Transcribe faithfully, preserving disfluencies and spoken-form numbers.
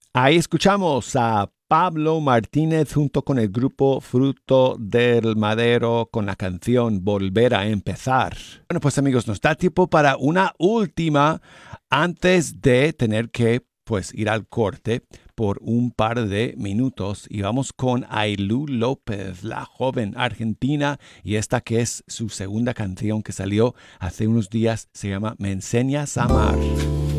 Ahí escuchamos a Pablo Martínez junto con el grupo Fruto del Madero con la canción Volver a Empezar. Bueno, pues amigos, nos da tiempo para una última antes de tener que pues ir al corte por un par de minutos y vamos con Ailú López, la joven argentina, y esta que es su segunda canción que salió hace unos días se llama Me enseñas a amar.